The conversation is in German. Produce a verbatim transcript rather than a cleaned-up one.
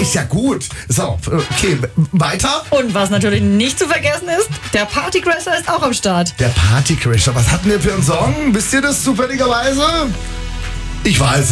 ist ja gut. So, okay, weiter. Und was natürlich nicht zu vergessen ist, der Partycrasher ist auch am Start. Der Partycrasher, was hatten wir für einen Song? Wisst ihr das zufälligerweise? Ich weiß